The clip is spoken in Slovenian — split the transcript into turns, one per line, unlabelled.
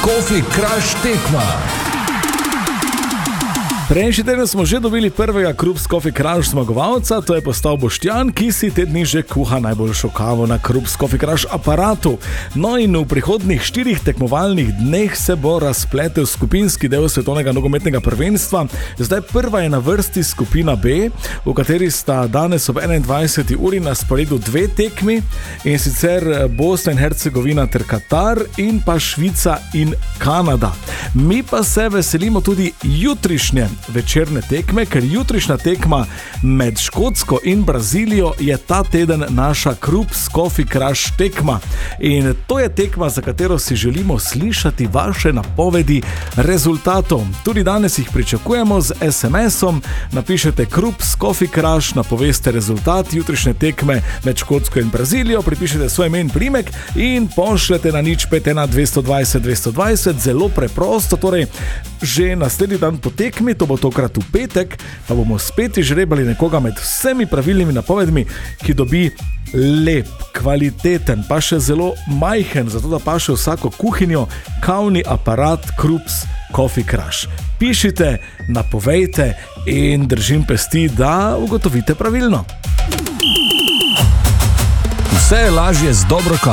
Coffee Crush tekma. Prejšnji teden smo že dobili prvega Krups Coffee Crush zmagovalca, to je postal Boštjan, ki si te dni že kuha najboljšo kavo na Krups Coffee Crush aparatu. No in v prihodnjih 4 tekmovalnih dneh se bo razpletel skupinski del svetovnega nogometnega prvenstva. Zdaj prva je na vrsti skupina B, v kateri sta danes ob 21. uri na sporedu 2 tekmi, in sicer Bosna in Hercegovina ter Katar in pa Švica in Kanada. Mi pa se veselimo tudi jutrišnje večerne tekme, ker jutrišnja tekma med Škotsko in Brazilijo je ta teden naša Krups Coffee Crush tekma. In to je tekma, za katero si želimo slišati vaše napovedi rezultatov. Tudi danes jih pričakujemo z SMS-om. Napišete Krups Coffee Crush, napoveste rezultat jutrišnje tekme med Škotsko in Brazilijo, pripišete svoj ime in priimek in pošljete na 051 220 220. Zelo preprosto, torej že naslednji dan po tekmi, to bo tokrat v petek, pa bomo spet izžrebali nekoga med vsemi pravilnimi napovedmi, ki dobi lep, kvaliteten, pa še zelo majhen, zato da paše vsako kuhinjo, kavni aparat Krups Coffee Crush. Pišite, napovejte in držim pesti, da ugotovite pravilno.
Vse je lažje z dobro kavo.